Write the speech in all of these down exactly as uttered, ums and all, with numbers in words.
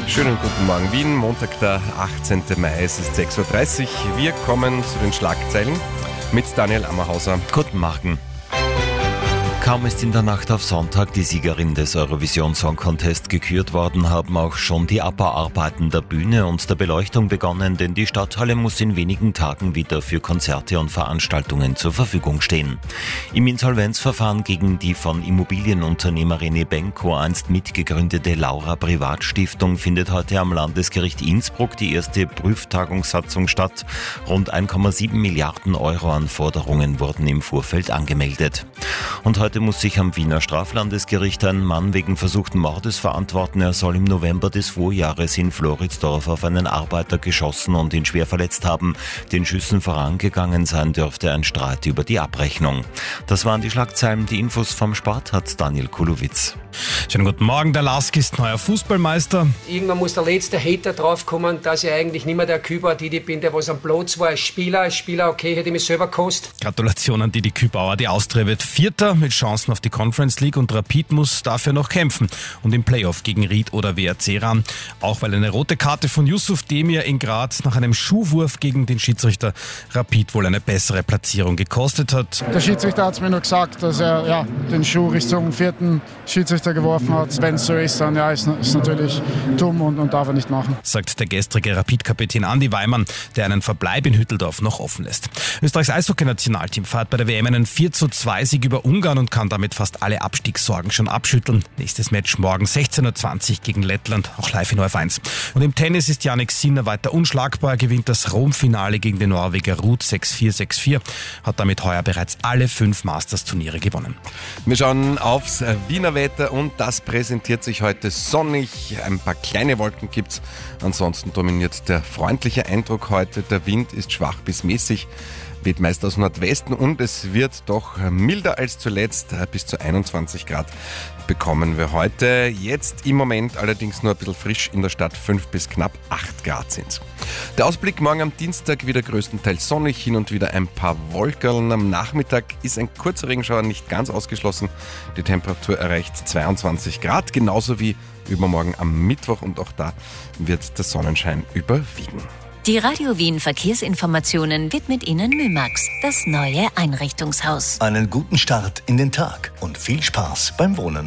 Schönen guten Morgen Wien, Montag der achtzehnten Mai, es ist sechs Uhr dreißig. Wir kommen zu den Schlagzeilen mit Daniel Ammerhauser. Guten Morgen. Kaum ist in der Nacht auf Sonntag die Siegerin des Eurovision Song Contest gekürt worden, haben auch schon die Abbauarbeiten der Bühne und der Beleuchtung begonnen, denn die Stadthalle muss in wenigen Tagen wieder für Konzerte und Veranstaltungen zur Verfügung stehen. Im Insolvenzverfahren gegen die von Immobilienunternehmer René Benko einst mitgegründete Laura Privatstiftung findet heute am Landesgericht Innsbruck die erste Prüftagungssatzung statt. Rund eins Komma sieben Milliarden Euro an Forderungen wurden im Vorfeld angemeldet. Und heute muss sich am Wiener Straflandesgericht ein Mann wegen versuchten Mordes verantworten. Er soll im November des Vorjahres in Floridsdorf auf einen Arbeiter geschossen und ihn schwer verletzt haben. Den Schüssen vorangegangen sein dürfte ein Streit über die Abrechnung. Das waren die Schlagzeilen. Die Infos vom Sport hat Daniel Kulowitz. Schönen guten Morgen, der Lask ist neuer Fußballmeister. Irgendwann muss der letzte Hater draufkommen, dass ich eigentlich nicht mehr der Kübauer Didi bin, der was am Platz war als Spieler. Als Spieler, okay, hätte ich mich selber gekostet. Gratulation an Didi Kübauer. Die Austria wird Vierter mit Chancen auf die Conference League und Rapid muss dafür noch kämpfen und im Playoff gegen Ried oder W R C ran. Auch weil eine rote Karte von Yusuf Demir in Graz nach einem Schuhwurf gegen den Schiedsrichter Rapid wohl eine bessere Platzierung gekostet hat. Der Schiedsrichter hat es mir nur gesagt, dass er ja, den Schuh Richtung vierten Schiedsrichter geworfen hat. Wenn es so ist, dann ja, ist es natürlich dumm und, und darf er nicht machen. Sagt der gestrige Rapid-Kapitän Andi Weimann, der einen Verbleib in Hütteldorf noch offen lässt. Österreichs Eishockey-Nationalteam feiert bei der W M einen vier zu zwei Sieg über Ungarn und kann damit fast alle Abstiegssorgen schon abschütteln. Nächstes Match morgen sechzehn Uhr zwanzig gegen Lettland, auch live in O R F eins. Und im Tennis ist Jannik Sinner weiter unschlagbar, gewinnt das Rom-Finale gegen den Norweger Ruud sechs vier, sechs vier, hat damit heuer bereits alle fünf Masters-Turniere gewonnen. Wir schauen aufs Wiener Wetter und das präsentiert sich heute sonnig. Ein paar kleine Wolken gibt's. Ansonsten dominiert der freundliche Eindruck heute. Der Wind ist schwach bis mäßig, weht meist aus Nordwesten und es wird doch milder als zuletzt. Bis zu einundzwanzig Grad bekommen wir heute. Jetzt im Moment allerdings nur ein bisschen frisch in der Stadt, fünf bis knapp acht Grad sind. Der Ausblick morgen am Dienstag wieder größtenteils sonnig, hin und wieder ein paar Wolkerln. Am Nachmittag ist ein kurzer Regenschauer nicht ganz ausgeschlossen. Die Temperatur erreicht zweiundzwanzig Grad, genauso wie übermorgen am Mittwoch und auch da wird der Sonnenschein überwiegen. Die Radio Wien Verkehrsinformationen widmet Ihnen Mümax, das neue Einrichtungshaus. Einen guten Start in den Tag und viel Spaß beim Wohnen.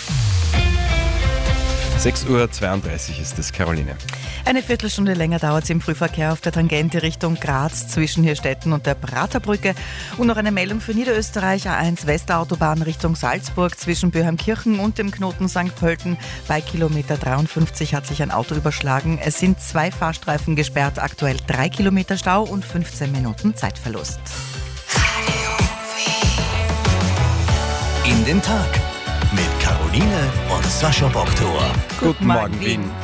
sechs Uhr zweiunddreißig ist es, Caroline. Eine Viertelstunde länger dauert es im Frühverkehr auf der Tangente Richtung Graz zwischen Hirstetten und der Praterbrücke. Und noch eine Meldung für Niederösterreich, A eins Westautobahn Richtung Salzburg zwischen Böheimkirchen und dem Knoten Sankt Pölten. Bei Kilometer dreiundfünfzig hat sich ein Auto überschlagen. Es sind zwei Fahrstreifen gesperrt, aktuell drei Kilometer Stau und fünfzehn Minuten Zeitverlust. In den Tag mit Caroline und Sascha Boktor. Guten Morgen, Wien.